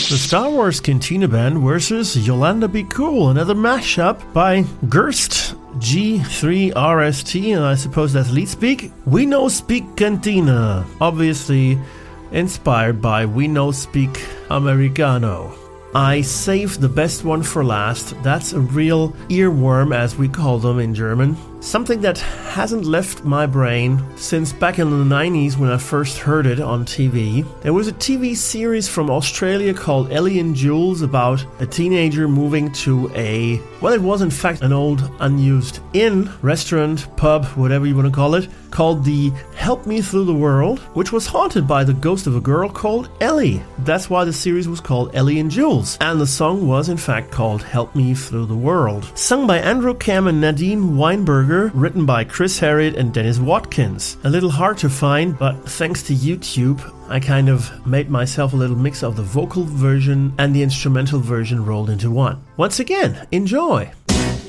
The Star Wars Cantina Band versus Yolanda Be Cool, another mashup by Gerst G3RST, and I suppose that's lead speak. We Know Speak Cantina, obviously inspired by We Know Speak Americano. I saved the best one for last. That's a real earworm, as we call them in German. Something that hasn't left my brain since back in the 90s when I first heard it on TV. There was a TV series from Australia called Ellie and Jules about a teenager moving to it was in fact an old unused inn, restaurant, pub, whatever you want to call it, called the Help Me Through the World, which was haunted by the ghost of a girl called Ellie. That's why the series was called Ellie and Jules. And the song was in fact called Help Me Through the World. Sung by Andrew Cam and Nadine Weinberger, written by Chris Harriott and Dennis Watkins. A little hard to find, but thanks to YouTube, I kind of made myself a little mix of the vocal version and the instrumental version rolled into one. Once again, enjoy!